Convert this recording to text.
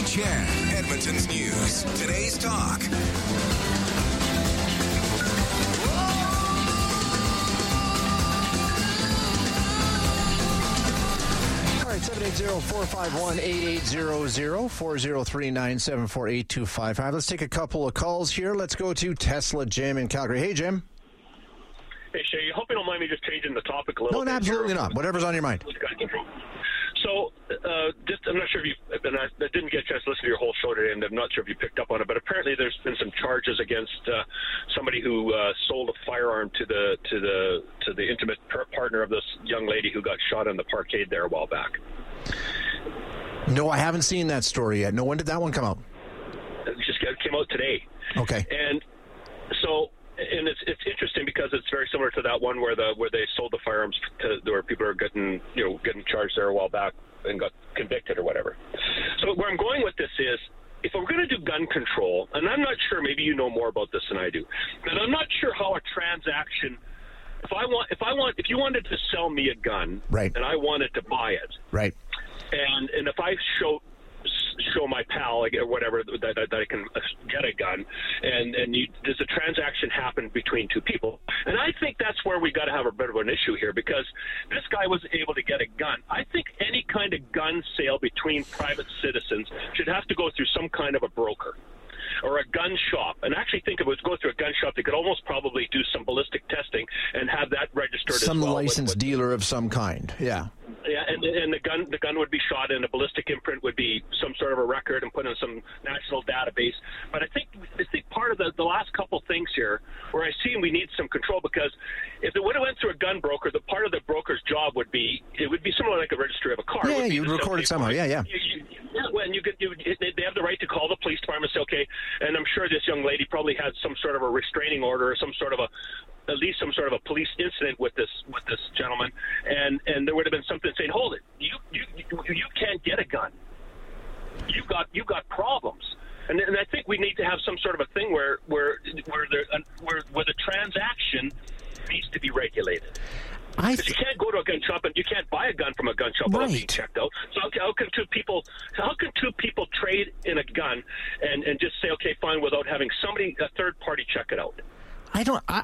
Chan, Edmonton's News. Today's Talk. All right, 780-451-8800, 403-974-8255. Let's take a couple of calls here. Let's go to Tesla Jim in Calgary. Hey, Jim. Hey, Shay, I hope you don't mind me just changing the topic a little bit. No, absolutely not. Whatever's on your mind. So, I'm not sure if I didn't get a chance to listen to your whole show today, and I'm not sure if you picked up on it, but apparently there's been some charges against somebody who sold a firearm to the intimate partner of this young lady who got shot on the parkade there a while back. No, I haven't seen that story yet. No, when did that one come out? It just came out today. Okay. And so... And it's interesting because it's very similar to that one where they sold the firearms to where people are getting charged there a while back and got convicted or whatever. So where I'm going with this is, if we're going to do gun control, and I'm not sure, maybe you know more about this than I do, and I'm not sure how a transaction. If you wanted to sell me a gun, right, and I wanted to buy it, right, and if I show my pal or whatever that I can get a gun, and does a transaction happen between two people? And I think that's where we got to have a bit of an issue here, because this guy was able to get a gun. I think any kind of gun sale between private citizens should have to go through some kind of a broker or a gun shop. And actually think if it was go through a gun shop, they could almost probably do some ballistic testing and have that registered as well. Some licensed dealer of some kind, yeah. Yeah, and the gun would be shot, and a ballistic imprint would be some sort of a record and put in some national database. But I think part of the last couple things here, where I see we need some control, because if it would have went through a gun broker, the part of the broker's job would be similar like a registry of a car. Yeah, you'd record it somehow. Yeah. Yeah, and they have the right to call the police department and say, okay, and I'm sure this young lady probably had some sort of a restraining order or at least some sort of a police incident with this gentleman, and there would have been something saying, hold it, you can't get a gun. You've got problems. And I think we need to have some sort of a thing where the transaction needs to be regulated. Because you can't go to a gun shop and you can't buy a gun from a gun shop without being checked out. So how can two people trade in a gun and just say, okay, fine, without having a third party check it out?